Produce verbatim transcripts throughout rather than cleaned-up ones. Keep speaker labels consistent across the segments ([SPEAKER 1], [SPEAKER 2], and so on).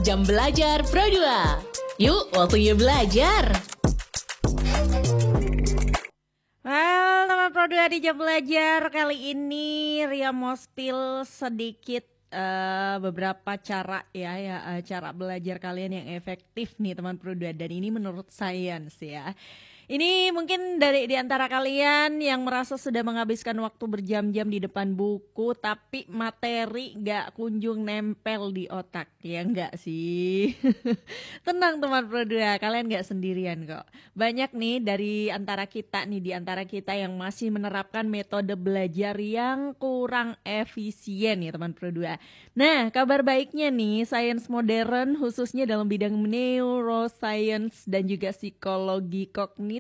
[SPEAKER 1] Jam Belajar Pro dua. Yuk, waktunya belajar.
[SPEAKER 2] Well, teman Pro dua di Jam Belajar kali ini Ria mau spill sedikit uh, beberapa cara ya, ya uh, cara belajar kalian yang efektif nih teman Pro dua, dan ini menurut sains ya. Ini mungkin dari di antara kalian yang merasa sudah menghabiskan waktu berjam-jam di depan buku tapi materi gak kunjung nempel di otak, ya enggak sih? Tenang teman Pro dua, kalian gak sendirian kok. Banyak nih dari antara kita nih, di antara kita yang masih menerapkan metode belajar yang kurang efisien ya teman Pro dua. Nah, kabar baiknya nih, sains modern khususnya dalam bidang neuroscience dan juga psikologi kognitif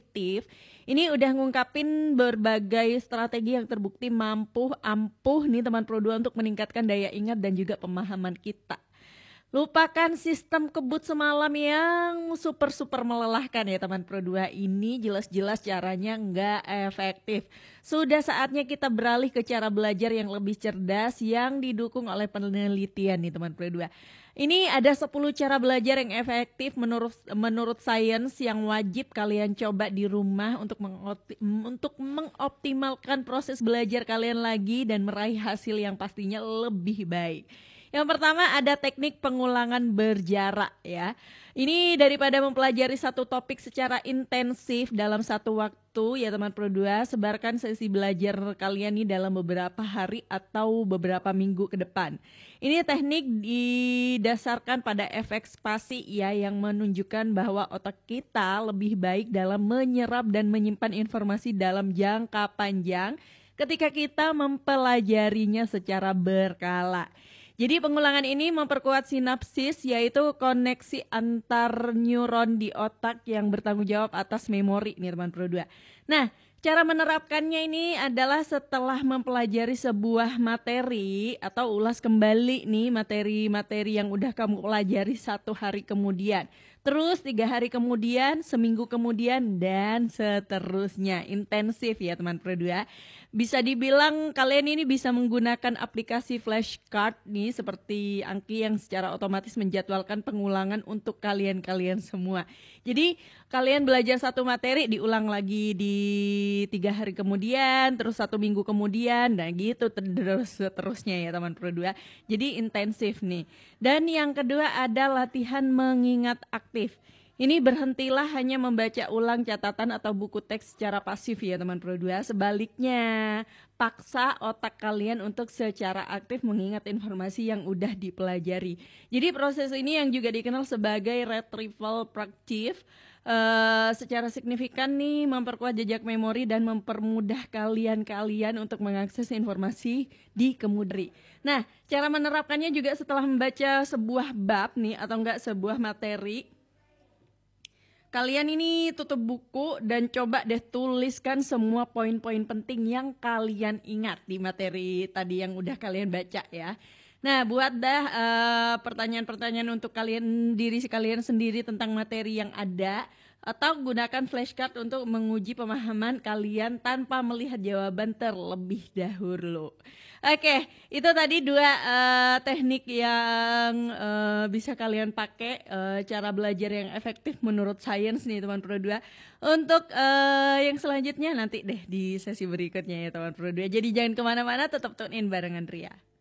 [SPEAKER 2] ini udah ngungkapin berbagai strategi yang terbukti mampu ampuh nih teman Pro dua untuk meningkatkan daya ingat dan juga pemahaman kita. Lupakan sistem kebut semalam yang super-super melelahkan ya teman Pro dua, ini jelas-jelas caranya nggak efektif. Sudah saatnya kita beralih ke cara belajar yang lebih cerdas yang didukung oleh penelitian nih teman Pro dua. Ini ada sepuluh cara belajar yang efektif menurut menurut sains yang wajib kalian coba di rumah untuk mengopti, untuk mengoptimalkan proses belajar kalian lagi dan meraih hasil yang pastinya lebih baik. Yang pertama ada teknik pengulangan berjarak ya. Ini daripada mempelajari satu topik secara intensif dalam satu waktu ya teman Pro dua, sebarkan sesi belajar kalian nih dalam beberapa hari atau beberapa minggu ke depan. Ini teknik didasarkan pada efek spasi ya, yang menunjukkan bahwa otak kita lebih baik dalam menyerap dan menyimpan informasi dalam jangka panjang ketika kita mempelajarinya secara berkala. Jadi pengulangan ini memperkuat sinapsis, yaitu koneksi antar neuron di otak yang bertanggung jawab atas memori nih teman Pro dua. Nah, cara menerapkannya ini adalah setelah mempelajari sebuah materi atau ulas kembali nih materi-materi yang udah kamu pelajari satu hari kemudian. Terus tiga hari kemudian, seminggu kemudian, dan seterusnya. Intensif ya teman Pro dua. Bisa dibilang kalian ini bisa menggunakan aplikasi flashcard nih seperti Anki yang secara otomatis menjadwalkan pengulangan untuk kalian-kalian semua. Jadi kalian belajar satu materi diulang lagi di tiga hari kemudian, terus satu minggu kemudian, nah gitu terus seterusnya ya teman Pro dua. Jadi intensif nih. Dan yang kedua ada latihan mengingat aktif. Ini berhentilah hanya membaca ulang catatan atau buku teks secara pasif ya teman Pro dua. Sebaliknya, paksa otak kalian untuk secara aktif mengingat informasi yang udah dipelajari. Jadi proses ini yang juga dikenal sebagai retrieval practice uh, secara signifikan nih memperkuat jejak memori dan mempermudah kalian-kalian untuk mengakses informasi di kemudian. Nah, cara menerapkannya juga setelah membaca sebuah bab nih atau enggak sebuah materi. Kalian ini tutup buku dan coba deh tuliskan semua poin-poin penting yang kalian ingat di materi tadi yang udah kalian baca ya. Nah, buat dah uh, pertanyaan-pertanyaan untuk kalian diri kalian sendiri tentang materi yang ada, atau gunakan flashcard untuk menguji pemahaman kalian tanpa melihat jawaban terlebih dahulu. Oke, itu tadi dua uh, teknik yang uh, bisa kalian pakai, uh, cara belajar yang efektif menurut sains nih teman Pro dua. Untuk uh, yang selanjutnya nanti deh di sesi berikutnya ya teman Pro dua. Jadi jangan kemana-mana, tetap tune in barengan Ria.